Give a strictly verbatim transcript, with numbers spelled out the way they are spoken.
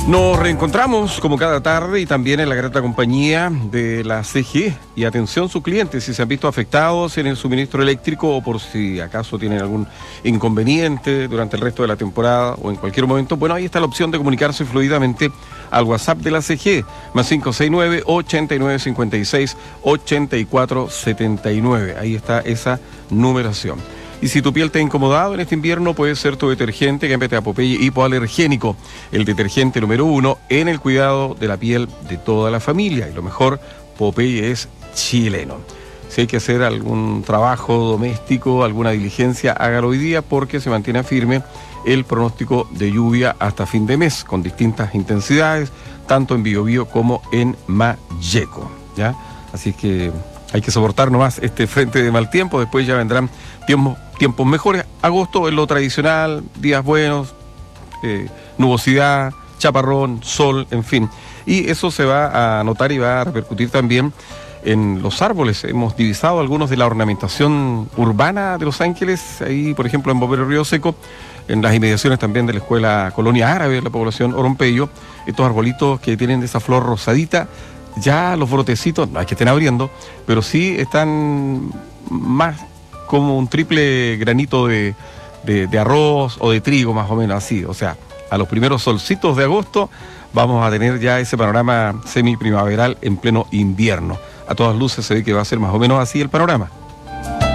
Nos reencontramos como cada tarde y también en la grata compañía de la C G. Y atención sus clientes, si se han visto afectados en el suministro eléctrico o por si acaso tienen algún inconveniente durante el resto de la temporada o en cualquier momento, bueno, ahí está la opción de comunicarse fluidamente al WhatsApp de la C G, más cinco seis nueve, ochenta y nueve cincuenta y seis, ochenta y cuatro setenta y nueve. Ahí está esa numeración. Y si tu piel te ha incomodado en este invierno, puede ser tu detergente Cámbiate a Popeye hipoalergénico, el detergente número uno en el cuidado de la piel de toda la familia. Y lo mejor, Popeye es chileno. Si hay que hacer algún trabajo doméstico, alguna diligencia, hágalo hoy día porque se mantiene firme el pronóstico de lluvia hasta fin de mes, con distintas intensidades, tanto en Biobío como en Malleco, ¿ya? Así que hay que soportar nomás este frente de mal tiempo, después ya vendrán tiempos, tiempos mejores. Agosto es lo tradicional, días buenos, eh, nubosidad, chaparrón, sol, en fin. Y eso se va a notar y va a repercutir también en los árboles. Hemos divisado algunos de la ornamentación urbana de Los Ángeles, ahí por ejemplo en Bombero Río Seco, en las inmediaciones también de la escuela Colonia Árabe de la población Orompeyo, estos arbolitos que tienen esa flor rosadita. Ya los brotecitos, no es que estén abriendo, pero sí están más como un triple granito de, de, de arroz o de trigo, más o menos así. O sea, a los primeros solcitos de agosto vamos a tener ya ese panorama semi-primaveral en pleno invierno. A todas luces se ve que va a ser más o menos así el panorama.